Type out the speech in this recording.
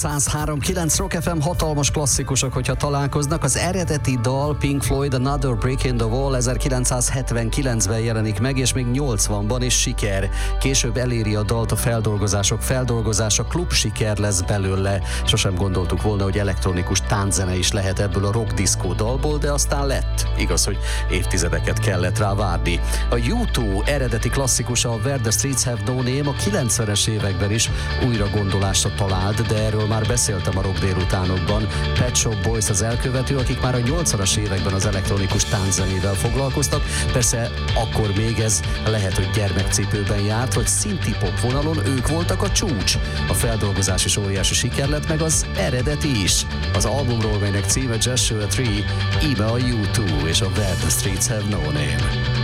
103.9 Rock FM, hatalmas klasszikusok, hogyha találkoznak. Az eredeti dal Pink Floyd Another Brick in the Wall 1979-ben jelenik meg, és még 80-ban is siker. Később eléri a dalt a feldolgozása, klub siker lesz belőle. Sosem gondoltuk volna, hogy elektronikus tánczene is lehet ebből a rock diszkó dalból, de aztán lett. Igaz, hogy évtizedeket kellett rá várni. A U2 eredeti klasszikusa, a Where the Streets Have No Name, a 90-es években is újra gondolásra talált, de erről már beszéltem a rock délutánokban. Pet Shop Boys az elkövető, akik már a 80-as években az elektronikus tánczenével foglalkoztak. Persze akkor még ez lehet, hogy gyermekcipőben járt, vagy synthie-pop vonalon ők voltak a csúcs. A feldolgozás is óriási siker lett, meg az eredeti is. Az albumról, melynek címe Joshua Tree, íme a U2 és a Where the Streets Have No Name.